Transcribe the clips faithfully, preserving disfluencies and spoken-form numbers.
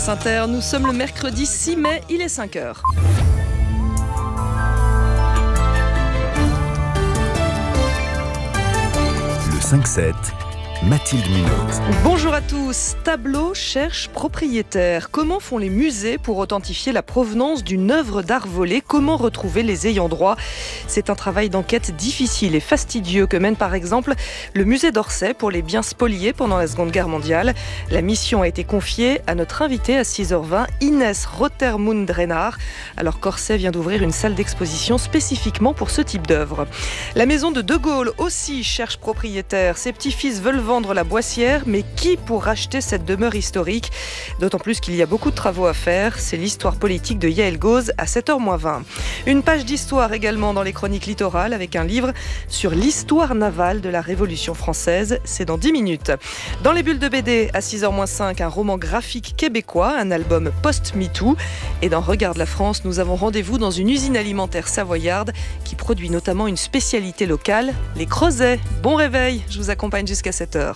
Inter, nous sommes le mercredi six mai, il est cinq heures. Le cinq sept, Mathilde Munoz. Bonjour à tous. Tableau cherche propriétaire. Comment font les musées pour authentifier la provenance d'une œuvre d'art volée ? Comment retrouver les ayants droit ? C'est un travail d'enquête difficile et fastidieux que mène par exemple le musée d'Orsay pour les biens spoliés pendant la Seconde Guerre mondiale. La mission a été confiée à notre invitée à six heures vingt, Inès Rotermund-Drenard, alors qu'Orsay vient d'ouvrir une salle d'exposition spécifiquement pour ce type d'œuvre. La maison de De Gaulle aussi cherche propriétaire. Ses petits-fils veulent vendre la Boissière, mais qui pour racheter cette demeure historique ? D'autant plus qu'il y a beaucoup de travaux à faire. C'est l'histoire politique de Yaël Gauze à sept heures moins vingt. Une page d'histoire également dans les chroniques littorales avec un livre sur l'histoire navale de la Révolution française. C'est dans dix minutes. Dans les bulles de B D, à six heures moins cinq, un roman graphique québécois, un album post-MeToo. Et dans Regarde la France, nous avons rendez-vous dans une usine alimentaire savoyarde qui produit notamment une spécialité locale, les creusets. Bon réveil, je vous accompagne jusqu'à sept heures.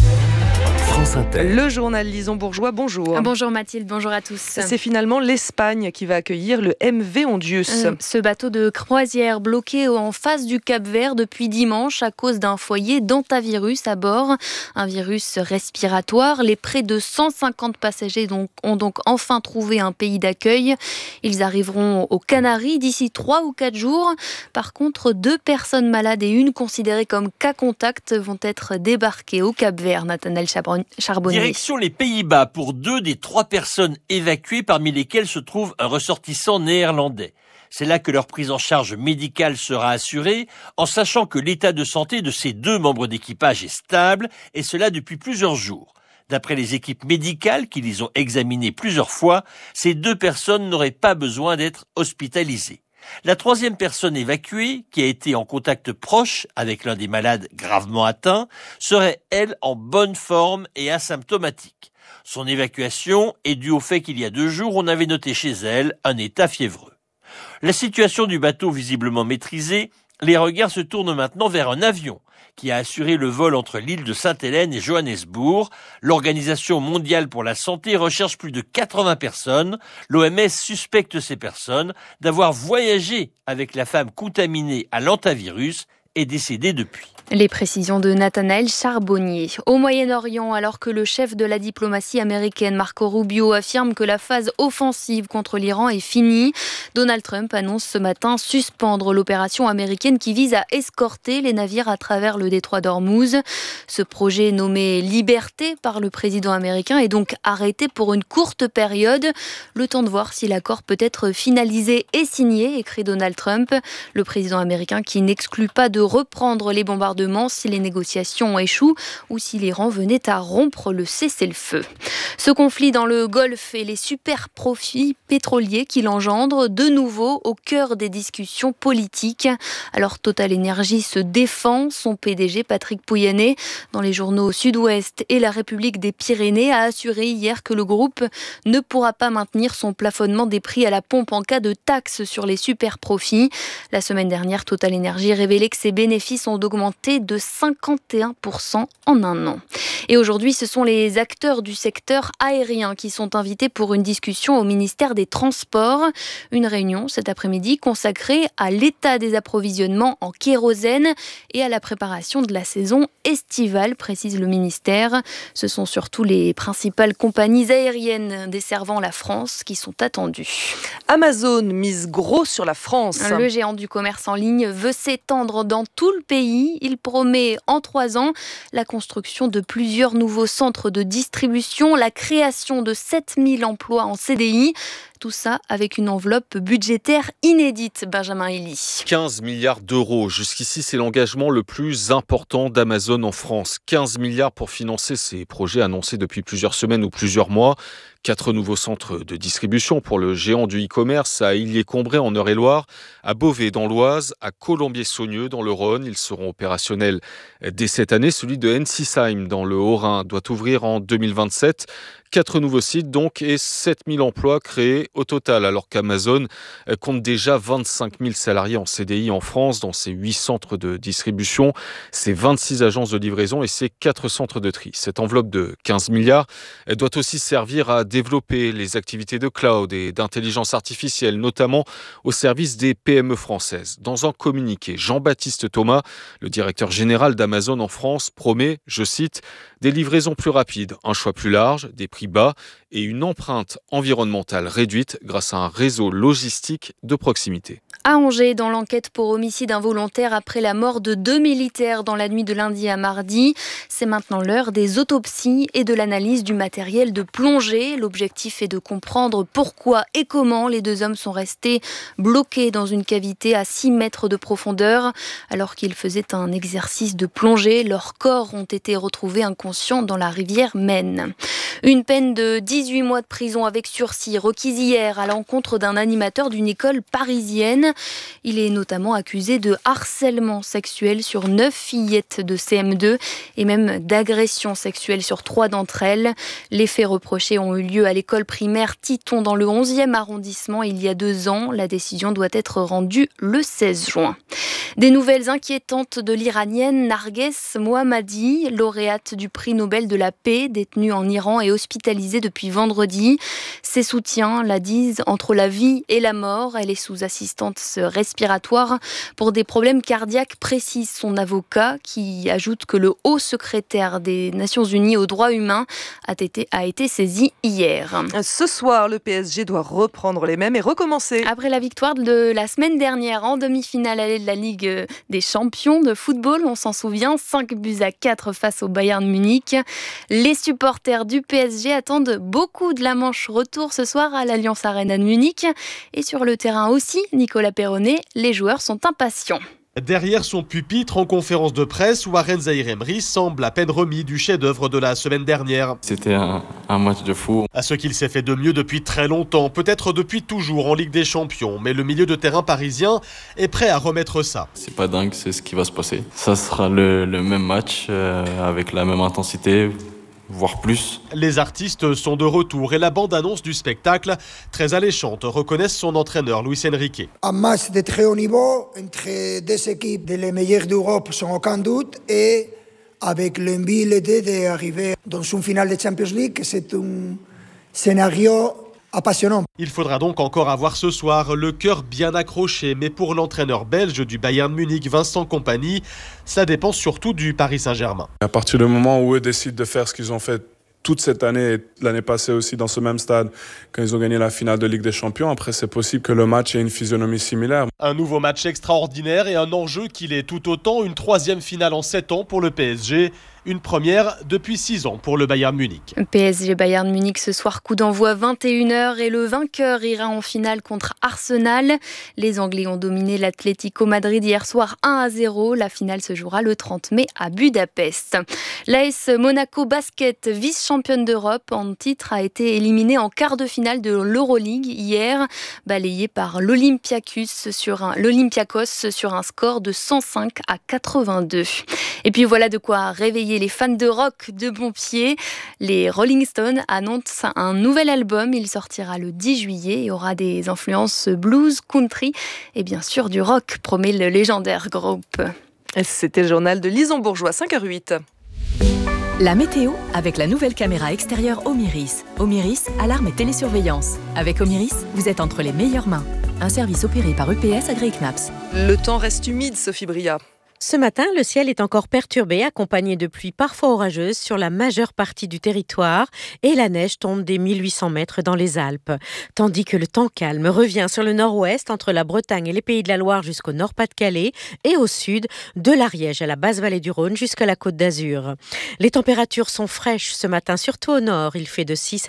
France Inter. Le journal Lison Bourgeois, bonjour. Bonjour Mathilde, bonjour à tous. C'est finalement l'Espagne qui va accueillir le M V Ondius. Euh, ce bateau de croisière bloqué en face du Cap-Vert depuis dimanche à cause d'un foyer d'hantavirus à bord. Un virus respiratoire. Les près de cent cinquante passagers donc, ont donc enfin trouvé un pays d'accueil. Ils arriveront aux Canaries d'ici trois ou quatre jours. Par contre, deux personnes malades et une considérée comme cas contact vont être débarquées au Cap-Vert. Nathanaël Charbonnier. Direction les Pays-Bas pour deux des trois personnes évacuées, parmi lesquelles se trouve un ressortissant néerlandais. C'est là que leur prise en charge médicale sera assurée, en sachant que l'état de santé de ces deux membres d'équipage est stable, et cela depuis plusieurs jours. D'après les équipes médicales qui les ont examinées plusieurs fois, ces deux personnes n'auraient pas besoin d'être hospitalisées. La troisième personne évacuée, qui a été en contact proche avec l'un des malades gravement atteints, serait, elle, en bonne forme et asymptomatique. Son évacuation est due au fait qu'il y a deux jours, on avait noté chez elle un état fiévreux. La situation du bateau visiblement maîtrisée, les regards se tournent maintenant vers un avion qui a assuré le vol entre l'île de Sainte-Hélène et Johannesburg. L'Organisation mondiale pour la santé recherche plus de quatre-vingts personnes. L'O M S suspecte ces personnes d'avoir voyagé avec la femme contaminée à l'hantavirus et décédée depuis. Les précisions de Nathanaël Charbonnier. Au Moyen-Orient, alors que le chef de la diplomatie américaine, Marco Rubio, affirme que la phase offensive contre l'Iran est finie, Donald Trump annonce ce matin suspendre l'opération américaine qui vise à escorter les navires à travers le détroit d'Ormuz. Ce projet nommé Liberté par le président américain est donc arrêté pour une courte période. Le temps de voir si l'accord peut être finalisé et signé, écrit Donald Trump. Le président américain qui n'exclut pas de reprendre les bombardements si les négociations échouent ou si l'Iran venait à rompre le cessez-le-feu. Ce conflit dans le Golfe et les super profits pétroliers qu'il engendre, de nouveau au cœur des discussions politiques. Alors Total Energy se défend, son P D G Patrick Pouyanné, dans les journaux Sud-Ouest et La République des Pyrénées, a assuré hier que le groupe ne pourra pas maintenir son plafonnement des prix à la pompe en cas de taxe sur les super profits. La semaine dernière, Total Energy révélait que ses bénéfices ont augmenté de cinquante et un pour cent en un an. Et aujourd'hui, ce sont les acteurs du secteur aérien qui sont invités pour une discussion au ministère des Transports. Une réunion cet après-midi consacrée à l'état des approvisionnements en kérosène et à la préparation de la saison estivale, précise le ministère. Ce sont surtout les principales compagnies aériennes desservant la France qui sont attendues. Amazon mise gros sur la France. Le géant du commerce en ligne veut s'étendre dans tout le pays. Il promet en trois ans la construction de plusieurs nouveaux centres de distribution, la création de sept mille emplois en C D I. Tout ça avec une enveloppe budgétaire inédite, Benjamin Elie. quinze milliards d'euros. Jusqu'ici, c'est l'engagement le plus important d'Amazon en France. quinze milliards pour financer ces projets annoncés depuis plusieurs semaines ou plusieurs mois. Quatre nouveaux centres de distribution pour le géant du e-commerce à Illiers-Combray en Eure-et-Loire, à Beauvais dans l'Oise, à Colombier-Saunieux dans le Rhône. Ils seront opérationnels dès cette année. Celui de Ensisheim dans le Haut-Rhin doit ouvrir en deux mille vingt-sept. Quatre nouveaux sites donc et sept mille emplois créés au total, alors qu'Amazon compte déjà vingt-cinq mille salariés en C D I en France dans ses huit centres de distribution, ses vingt-six agences de livraison et ses quatre centres de tri. Cette enveloppe de quinze milliards elle doit aussi servir à développer les activités de cloud et d'intelligence artificielle, notamment au service des P M E françaises. Dans un communiqué, Jean-Baptiste Thomas, le directeur général d'Amazon en France, promet, je cite, des livraisons plus rapides, un choix plus large, des prix bas et une empreinte environnementale réduite grâce à un réseau logistique de proximité. À Angers, dans l'enquête pour homicide involontaire après la mort de deux militaires dans la nuit de lundi à mardi, c'est maintenant l'heure des autopsies et de l'analyse du matériel de plongée. L'objectif est de comprendre pourquoi et comment les deux hommes sont restés bloqués dans une cavité à six mètres de profondeur. Alors qu'ils faisaient un exercice de plongée, leurs corps ont été retrouvés inconscients dans la rivière Maine. Une peine de dix-huit mois de prison avec sursis requise hier à l'encontre d'un animateur d'une école parisienne. Il est notamment accusé de harcèlement sexuel sur neuf fillettes de C M deux et même d'agression sexuelle sur trois d'entre elles. Les faits reprochés ont eu lieu à l'école primaire Titon dans le onzième arrondissement il y a deux ans. La décision doit être rendue le seize juin. Des nouvelles inquiétantes de l'Iranienne Narges Mohammadi, lauréate du prix Nobel de la paix, détenue en Iran et hospitalisée depuis vendredi. Ses soutiens la disent entre la vie et la mort. Elle est sous assistance respiratoire pour des problèmes cardiaques, précise son avocat, qui ajoute que le haut secrétaire des Nations Unies aux droits humains a été, a été saisi hier. Ce soir, le P S G doit reprendre les mêmes et recommencer. Après la victoire de la semaine dernière en demi-finale allée de la Ligue des champions de football, on s'en souvient, cinq buts à quatre face au Bayern Munich. Les supporters du P S G attendent beaucoup de la manche retour ce soir à l'Allianz Arena de Munich. Et sur le terrain aussi, Nicolas Perronnet, les joueurs sont impatients. Derrière son pupitre en conférence de presse, Warren Zaïre-Emery semble à peine remis du chef-d'œuvre de la semaine dernière. C'était un, un match de fou. À ce qu'il s'est fait de mieux depuis très longtemps, peut-être depuis toujours en Ligue des Champions, mais le milieu de terrain parisien est prêt à remettre ça. C'est pas dingue, c'est ce qui va se passer. Ça sera le, le même match euh, avec la même intensité, voire plus. Les artistes sont de retour et la bande-annonce du spectacle, très alléchante, reconnaissent son entraîneur Luis Enrique. Un match de très haut niveau entre deux équipes de les meilleures d'Europe sans aucun doute et avec l'envie l'idée d'arriver dans une finale de Champions League, c'est un scénario apassionnant. Il faudra donc encore avoir ce soir le cœur bien accroché, mais pour l'entraîneur belge du Bayern Munich, Vincent Kompany, ça dépend surtout du Paris Saint-Germain. À partir du moment où eux décident de faire ce qu'ils ont fait toute cette année et l'année passée aussi dans ce même stade, quand ils ont gagné la finale de Ligue des Champions, après c'est possible que le match ait une physionomie similaire. Un nouveau match extraordinaire et un enjeu qu'il est tout autant, une troisième finale en sept ans pour le P S G. Une première depuis six ans pour le Bayern Munich. P S G Bayern Munich ce soir, coup d'envoi vingt et une heures et le vainqueur ira en finale contre Arsenal. Les Anglais ont dominé l'Atlético Madrid hier soir un à zéro. La finale se jouera le trente mai à Budapest. L'A S Monaco Basket, vice-championne d'Europe en titre, a été éliminée en quart de finale de l'Euroleague hier, balayée par l'Olympiakos sur un, l'Olympiakos sur un score de cent cinq à quatre-vingt-deux. Et puis voilà de quoi réveiller les fans de rock de bon pied. Les Rolling Stones annoncent un nouvel album. Il sortira le dix juillet et aura des influences blues, country et bien sûr du rock, promet le légendaire groupe. C'était le journal de Lison Bourgeois, cinq heures huit. La météo avec la nouvelle caméra extérieure Omiris. Omiris, alarme et télésurveillance. Avec Omiris, vous êtes entre les meilleures mains. Un service opéré par U P S agréé C N A P S. Le temps reste humide, Sophie Bria. Ce matin, le ciel est encore perturbé, accompagné de pluies parfois orageuses sur la majeure partie du territoire et la neige tombe des mille huit cents mètres dans les Alpes. Tandis que le temps calme revient sur le nord-ouest entre la Bretagne et les Pays de la Loire jusqu'au Nord-Pas-de-Calais et au sud de l'Ariège à la basse vallée du Rhône jusqu'à la Côte d'Azur. Les températures sont fraîches ce matin, surtout au nord. Il fait de six